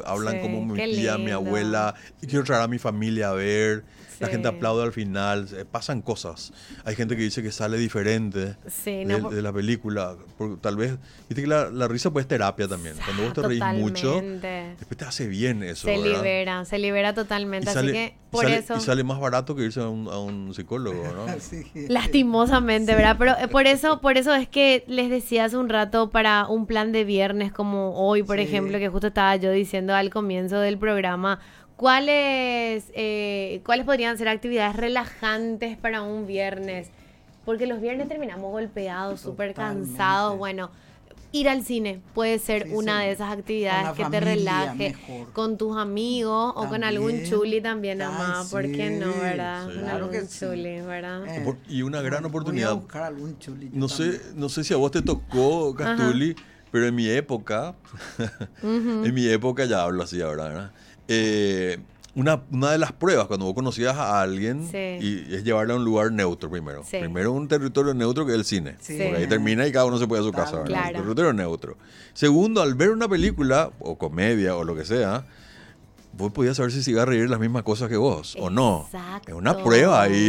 hablan como mi qué tía, mi lindo. abuela, y quiero traer a mi familia a ver. La gente Sí. aplaude al final, pasan cosas. Hay gente que dice que sale diferente Sí, no, de la película. Porque tal vez, viste que la risa pues es terapia también. Cuando vos te reís mucho, totalmente. después te hace bien eso, Se ¿verdad? libera Y totalmente. Así sale, que y por sale, eso, y sale más barato que irse a un psicólogo, ¿no? Sí. lastimosamente, Sí. ¿verdad? Pero por eso es que les decía hace un rato para un plan de viernes como hoy, por Sí. ejemplo, que justo estaba yo diciendo al comienzo del programa, ¿cuáles podrían ser actividades relajantes para un viernes? Porque los viernes terminamos golpeados, súper Totalmente. cansados. Bueno, ir al cine puede ser Sí, una sí. de esas Con actividades la que te familia, relaje mejor. con tus amigos o con algún También. chuli también, Ay, mamá. ¿Por qué no, sí, verdad? sí. Con Claro algún que sí. chuli, ¿verdad? Y una gran Voy oportunidad. a buscar algún chuli. yo No sé, también. no sé si a vos te tocó, Castuli, pero en mi época, en mi época ya hablo así ahora, ¿verdad? Una de las pruebas cuando vos conocías a alguien Sí. y es llevarle a un lugar neutro primero. Sí. Primero un territorio neutro que es el cine. Sí. Porque ahí termina y cada uno se puede a su casa, ¿verdad? Claro. Un territorio neutro. Segundo, al ver una película o comedia o lo que sea, vos podías saber si se iba a reír las mismas cosas que vos o no. Exacto. Es una prueba ahí Y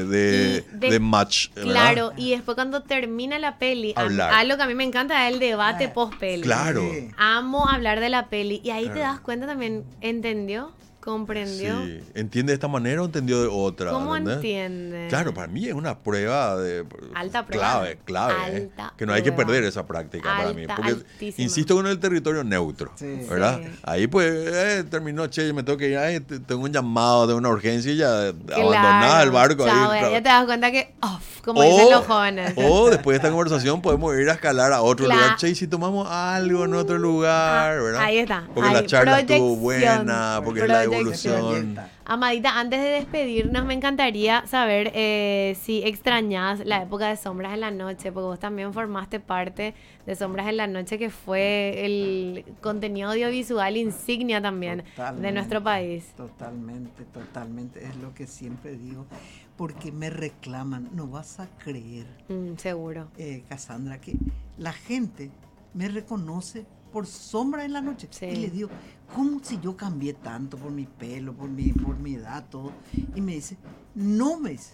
de match, ¿verdad? Claro, y después cuando termina la peli, Hablar. algo que a mí me encanta es el debate post-peli. Claro. Sí. Amo hablar de la peli. Y ahí te Claro. das cuenta también, ¿entendió? ¿Comprendió? Sí. ¿Entiende de esta manera o entendió de otra? ¿Cómo ¿entendés? entiende? Claro, para mí es una prueba de Alta prueba. clave, Alta que no hay que prueba. perder esa práctica para mí, Alta, porque altísima. insisto con el territorio neutro, Sí. ¿verdad? Sí. Ahí pues terminó, che, me tengo que ir, tengo un llamado de una urgencia y ya Claro. abandonás el barco Chao, ahí. ya te das cuenta que off, como dicen los jóvenes. O después de esta conversación podemos ir a escalar a otro Claro. lugar, che, y si tomamos algo en otro lugar, ¿verdad? Ahí está. Porque Ahí, la charla estuvo proyección. buena, porque es la Proyección. evolución. Amadita, antes de despedirnos, me encantaría saber si extrañás la época de Sombras en la Noche, porque vos también formaste parte de Sombras en la Noche, que fue el contenido audiovisual insignia también de Totalmente, nuestro país. Totalmente. Es lo que siempre digo. Porque me reclaman, no vas a creer, Seguro. Cassandra, que la gente me reconoce por Sombra en la Noche. Sí. Y le digo, ¿cómo si yo cambié tanto por mi pelo, por mi edad, todo? Y me dice, no ves,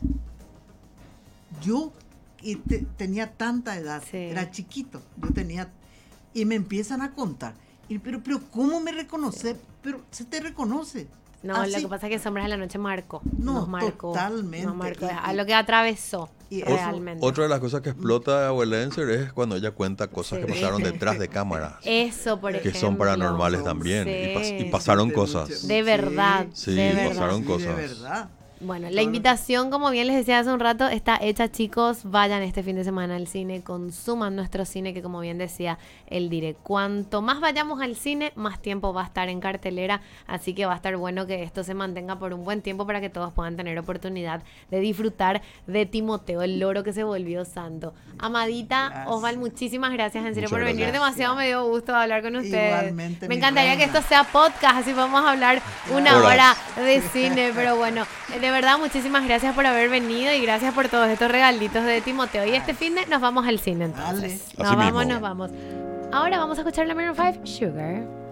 yo tenía tanta edad, Sí. era chiquito, yo tenía, y me empiezan a contar, pero ¿cómo me reconoce? Pero se te reconoce. No, Así. lo que pasa es que Sombras en la Noche marcó. No, nos marcó. totalmente. Nos marcó. Y- A lo que atravesó y eso- realmente. Otra de las cosas que explota Abuelenser es cuando ella cuenta cosas Sí. que pasaron detrás de cámaras, Eso, por ejemplo. que son paranormales Son- también, sí. y pasaron De cosas. mucho- De verdad, Sí, de verdad. pasaron Sí, cosas. de verdad. Bueno, la invitación, como bien les decía hace un rato, está hecha, chicos. Vayan este fin de semana al cine, consuman nuestro cine, que como bien decía el Dire, cuanto más vayamos al cine, más tiempo va a estar en cartelera, así que va a estar bueno que esto se mantenga por un buen tiempo para que todos puedan tener oportunidad de disfrutar de Timoteo, el loro que se volvió santo. Amadita, Gracias. Osval, muchísimas gracias en serio Muchas por venir, gracias. demasiado me dio gusto hablar con ustedes. Igualmente, Me mi encantaría que reina. esto sea podcast, así vamos a hablar una Horas. hora de cine, pero bueno, de verdad muchísimas gracias por haber venido y gracias por todos estos regalitos de Timoteo. Y este fin de nos vamos al cine entonces. Dale. Nos Así vamos, mismo. nos vamos. Ahora vamos a escuchar la Maroon 5, Sugar.